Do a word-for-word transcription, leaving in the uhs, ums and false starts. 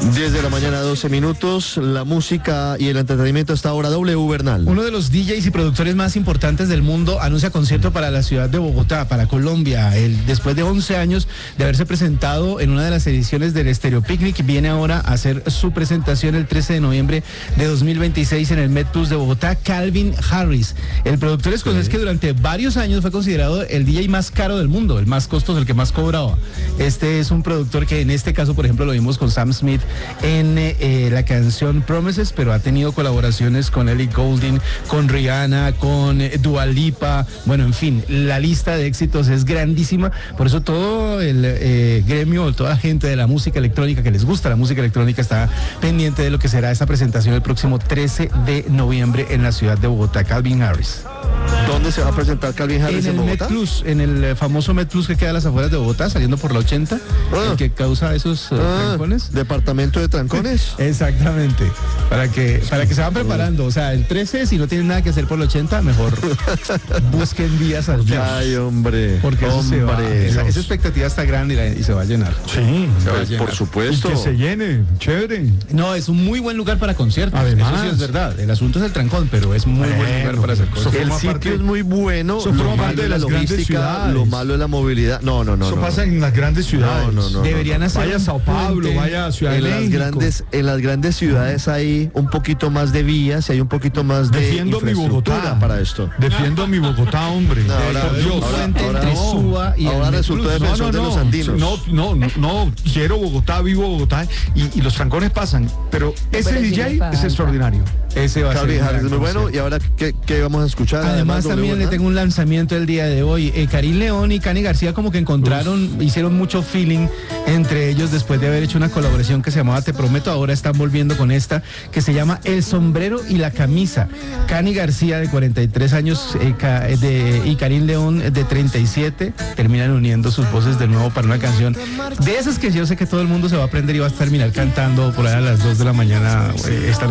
diez de la mañana, doce minutos, la música y el entretenimiento hasta ahora. W Bernal. Uno de los D Js y productores más importantes del mundo anuncia concierto para la ciudad de Bogotá, para Colombia. El, después de once años de haberse presentado en una de las ediciones del Stereo Picnic, viene ahora a hacer su presentación el trece de noviembre de dos mil veintiséis en el Met Plus de Bogotá. Calvin Harris, el productor escocés que durante varios años fue considerado el D J más caro del mundo, el más costoso, el que más cobraba. Este es un productor que en este caso, por ejemplo, lo vimos con Sam Smith en eh, la canción Promises, pero ha tenido colaboraciones con Ellie Goulding, con Rihanna, con eh, Dua Lipa, bueno, en fin, la lista de éxitos es grandísima, por eso todo el eh, gremio, toda la gente de la música electrónica que les gusta la música electrónica está pendiente de lo que será esta presentación el próximo trece de noviembre en la ciudad de Bogotá. Calvin Harris. ¿Dónde se va a presentar Calvin Harris? En el en Met Plus, en el famoso Met Plus que queda a las afueras de Bogotá, saliendo por la ochenta, ah. el que causa esos uh, ah, trancones. Departamento de trancones. Exactamente, para que para que se van preparando, o sea, el trece, si no tienen nada que hacer por la ochenta, mejor busquen vías alternas. Ay, hombre. Porque eso hombre, se va, esa, esa expectativa está grande y, la, y se va a llenar. Sí, va a llenar. Por supuesto. Y que se llene, chévere. No, es un muy buen lugar para conciertos. Además, eso sí es verdad. El asunto es el trancón, pero es muy bueno, buen lugar para hacer conciertos. El sitio parte, es muy bueno. Eso forma parte de las grandes ciudades. Lo malo es la movilidad. No, no, no. Eso no, pasa no. en las grandes ciudades. No, no, no, Deberían no, no. hacer vaya a Sao Paulo, puente, vaya a Ciudad en de las México. grandes, en las grandes ciudades hay un poquito más de vías y hay un poquito más de Defiendo mi Bogotá para esto. Defiendo mi Bogotá, hombre. No, ahora, por Dios. ahora, Puente ahora, entre no, Suba y ahora resultó defensor no, no, de no, los andinos. No, no, no, no, quiero Bogotá, vivo Bogotá y, y los trancones pasan, pero ese pero D J sí es extraordinario. Ese va a Calvin ser Harris, muy bueno. Y ahora, ¿qué, qué vamos a escuchar? Además, Además también le tengo un lanzamiento el día de hoy. Eh, Karim León y Cani García como que encontraron, Uf. hicieron mucho feeling entre ellos después de haber hecho una colaboración que se llamaba Te Prometo. Ahora están volviendo con esta que se llama El Sombrero y la Camisa. Cani García de cuarenta y tres años eh, de, y Karim León de treinta y siete terminan uniendo sus voces de nuevo para una canción de esas que yo sé que todo el mundo se va a aprender y va a terminar cantando por ahí a las dos de la mañana eh, esta